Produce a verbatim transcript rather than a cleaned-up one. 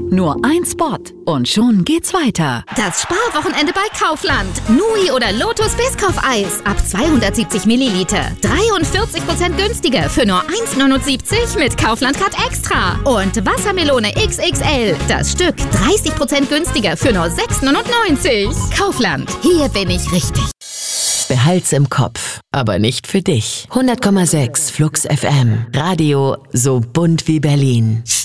Nur ein Spot und schon geht's weiter. Das Sparwochenende bei Kaufland. Nui oder Lotus Biscoff-Eis ab zweihundertsiebzig Milliliter. dreiundvierzig Prozent günstiger für nur eins neunundsiebzig mit Kaufland-Card Extra. Und Wassermelone X X L. Das Stück dreißig Prozent günstiger für nur sechs neunundneunzig. Kaufland. Hier bin ich richtig. Behalt's im Kopf, aber nicht für dich. hundert Komma sechs Flux F M. Radio so bunt wie Berlin.